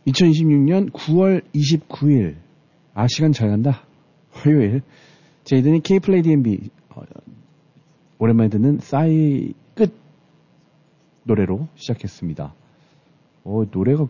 2026년 9월 29일. 시간 잘 간다. 화요일. 저희들은 K플레이 DMB, 오랜만에 듣는 싸이 끝 노래로 시작했습니다. 노래가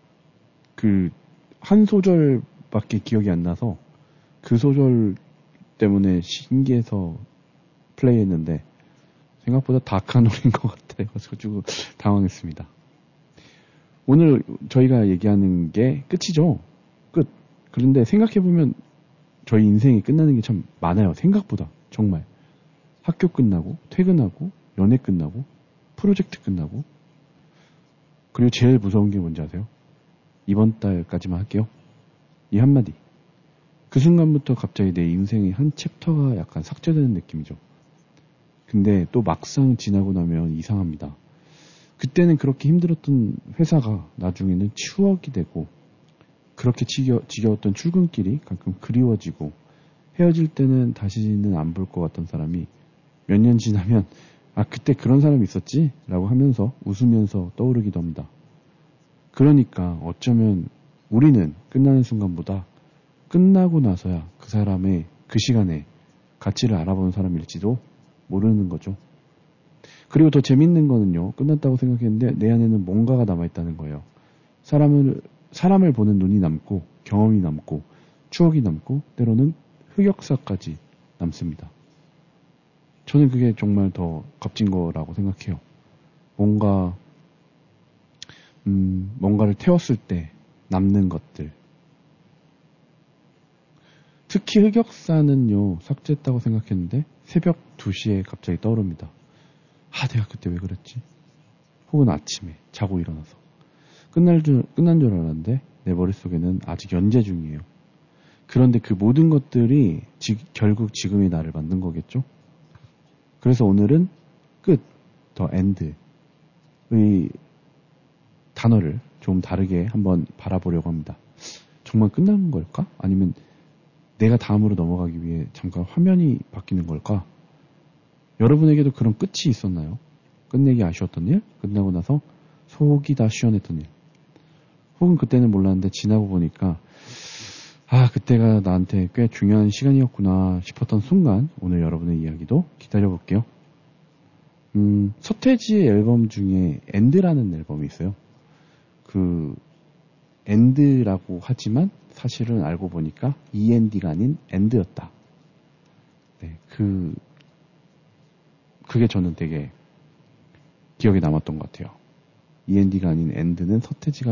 한 소절밖에 기억이 안 나서 그 소절 때문에 신기해서 플레이했는데 생각보다 다크한 노래인 것 같아가지고 당황했습니다. 오늘 저희가 얘기하는 게 끝이죠. 끝. 그런데 생각해보면 저희 인생이 끝나는 게 참 많아요. 생각보다. 정말. 학교 끝나고, 퇴근하고, 연애 끝나고, 프로젝트 끝나고. 그리고 제일 무서운 게 뭔지 아세요? 이번 달까지만 할게요. 이 한마디. 그 순간부터 갑자기 내 인생의 한 챕터가 약간 삭제되는 느낌이죠. 근데 또 막상 지나고 나면 이상합니다. 그때는 그렇게 힘들었던 회사가 나중에는 추억이 되고, 그렇게 지겨웠던 출근길이 가끔 그리워지고, 헤어질 때는 다시는 안 볼 것 같던 사람이 몇 년 지나면 그때 그런 사람이 있었지? 라고 하면서 웃으면서 떠오르기도 합니다. 그러니까 어쩌면 우리는 끝나는 순간보다 끝나고 나서야 그 사람의 그 시간에 가치를 알아보는 사람일지도 모르는 거죠. 그리고 더 재밌는 거는요. 끝났다고 생각했는데 내 안에는 뭔가가 남아있다는 거예요. 사람을 보는 눈이 남고 경험이 남고 추억이 남고 때로는 흑역사까지 남습니다. 저는 그게 정말 더 값진 거라고 생각해요. 뭔가를 태웠을 때 남는 것들. 특히 흑역사는요, 삭제했다고 생각했는데 새벽 2시에 갑자기 떠오릅니다. 내가 그때 왜 그랬지? 혹은 아침에 자고 일어나서. 끝난 줄 알았는데 내 머릿속에는 아직 연재 중이에요. 그런데 그 모든 것들이 결국 지금의 나를 만든 거겠죠? 그래서 오늘은 끝, 더 엔드의 단어를 좀 다르게 한번 바라보려고 합니다. 정말 끝나는 걸까? 아니면 내가 다음으로 넘어가기 위해 잠깐 화면이 바뀌는 걸까? 여러분에게도 그런 끝이 있었나요? 끝내기 아쉬웠던 일? 끝나고 나서 속이 다 시원했던 일? 혹은 그때는 몰랐는데 지나고 보니까 그때가 나한테 꽤 중요한 시간이었구나 싶었던 순간 오늘 여러분의 이야기도 기다려볼게요. 서태지의 앨범 중에 엔드라는 앨범이 있어요. 엔드라고 하지만 사실은 알고 보니까 END가 아닌 엔드였다. 네, 그게 저는 되게 기억에 남았던 것 같아요. END가 아닌 엔드는 서태지가